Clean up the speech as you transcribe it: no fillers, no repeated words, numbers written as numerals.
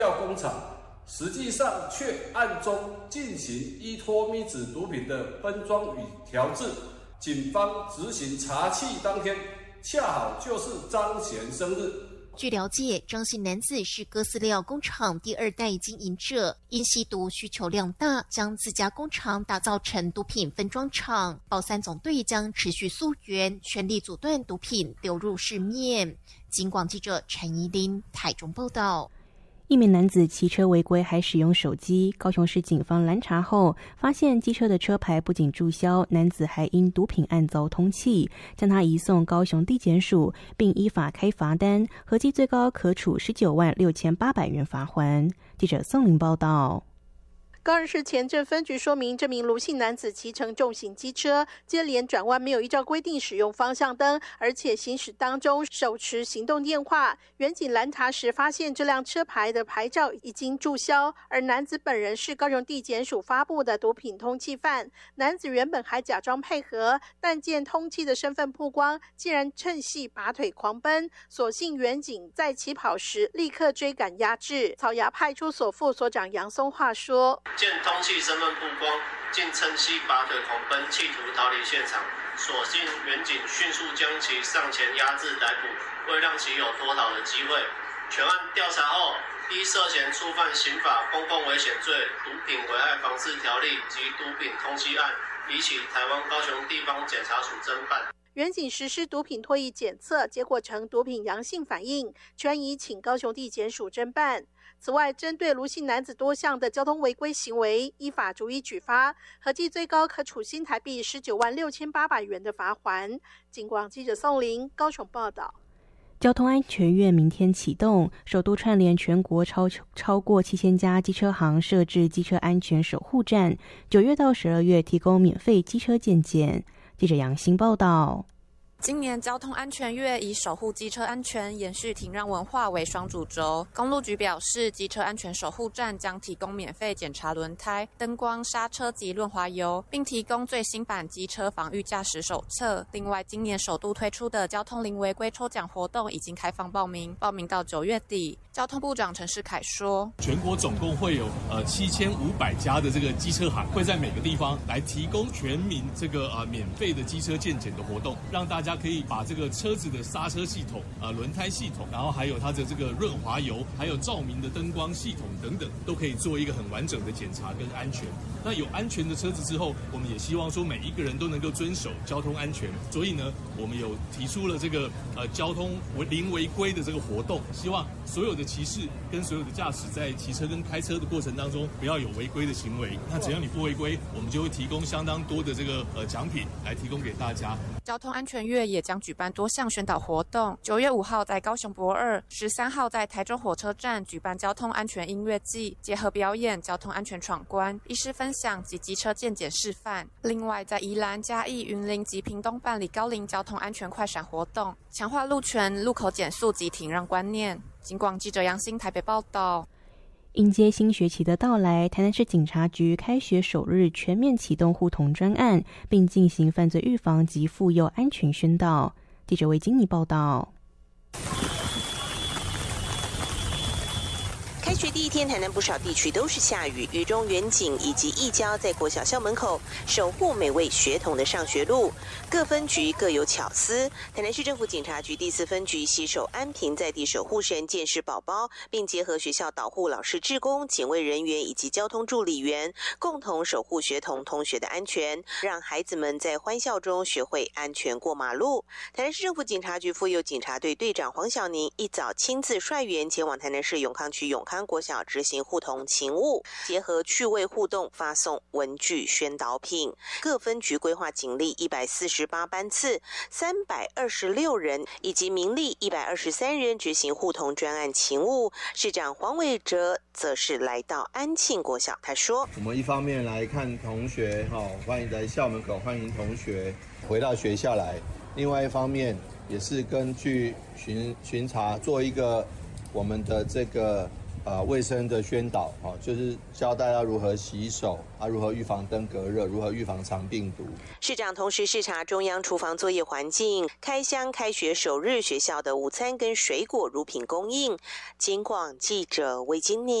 药工厂，实际上却暗中进行依托咪子毒品的分装与调制。警方执行查缉当天，恰好就是张贤生日。 据了解，张姓男子是哥斯料工厂第2代经营者，因吸毒需求量大，将自家工厂打造成毒品分装厂。保三总队将持续溯源，全力阻断毒品流入市面。警广记者陈怡琳台中报道。 一名男子骑车违规还使用手机，高雄市警方拦查后发现机车的车牌不仅注销，男子还因毒品案遭通缉，将他移送高雄地检署，并依法开罚单，合计最高可处196800元罚锾。记者宋玲报道。 高雄市前镇分局说明，这名卢姓男子骑乘重型机车，接连转弯没有依照规定使用方向灯，而且行驶当中手持行动电话。员警拦查时发现，这辆车牌的牌照已经注销，而男子本人是高雄地检署发布的毒品通缉犯。男子原本还假装配合，但见通缉的身份曝光，竟然趁隙拔腿狂奔。所幸员警在起跑时立刻追赶压制。草衙派出所副所长杨松化说， 见通缉身份曝光，竟趁隙拔腿狂奔，企图逃离现场。所幸员警迅速将其上前压制逮捕，未让其有脱逃的机会。全案调查后，依涉嫌触犯刑法公共危险罪、毒品危害防治条例及毒品通缉案，移起台湾高雄地方检察署侦办。 员警实施毒品唾液检测，结果呈毒品阳性反应，全已请高雄地检署侦办。此外，针对卢姓男子多项的交通违规行为，依法逐一举发，合计最高可处新台币196800元的罚锾。警广记者宋玲高雄报道。 交通安全月明天启动，首都串联全国超过7000家机车行，设置机车安全守护站，9月到12月提供免费机车健检。记者杨欣报道。 今年交通安全月以守护机车安全、延续停让文化为双主轴。公路局表示，机车安全守护站将提供免费检查轮胎、灯光、刹车及润滑油，并提供最新版机车防御驾驶手册。另外，今年首度推出的交通零违规抽奖活动已经开放报名，报名到9月底。交通部长陈世凯说， 全国总共会有7500家的这个机车行，会在每个地方来提供全民这个免费的机车健检的活动，让大家可以把这个车子的刹车系统、轮胎系统，然后还有它的这个润滑油，还有照明的灯光系统等等，都可以做一个很完整的检查跟安全。那有安全的车子之后，我们也希望说每一个人都能够遵守交通安全，所以呢，我们有提出了这个交通零违规的这个活动，希望所有的骑士跟所有的驾驶在骑车跟开车的过程当中不要有违规的行为。那只要你不违规，我们就会提供相当多的这个奖品来提供给大家。 交通安全月也将举办多项宣导活动，9月5号在高雄博二，13号在台中火车站举办交通安全音乐季，结合表演、交通安全闯关、医师分享及机车健检示范。另外，在宜兰、嘉义、云林及屏东办理高龄交通安全快闪活动，强化路权、路口减速及停让观念。警广记者杨欣台北报道。 迎接新学期的到来，台南市警察局开学首日全面启动互同专案，并进行犯罪预防及妇幼安全宣导。记者魏金妮报道。 开学第一天，台南不少地区都是下雨，雨中远景以及义交在国小校门口守护每位学童的上学路。各分局各有巧思，台南市政府警察局第4分局携手安平在地守护神健视宝宝，并结合学校导护老师、志工、警卫人员以及交通助理员，共同守护学童同学的安全，让孩子们在欢笑中学会安全过马路。台南市政府警察局妇幼警察队队长黄晓宁一早亲自率员前往台南市永康区永康国小执行互同勤务，结合趣味互动发送文具宣导品。各分局规划警力148班次，326人以及民力123人执行互同专案勤务。市长黄伟哲则是来到安庆国小，他说：“ 我们一方面来看同学，欢迎在校门口欢迎同学回到学校来；另外一方面也是根据巡查做一个我们的这个卫生的宣导，就是教大家如何洗手如何预防登革热，如何预防肠病毒。 市长同时视察中央厨房作业环境，开箱开学首日学校的午餐跟水果乳品供应。警广记者魏金妮。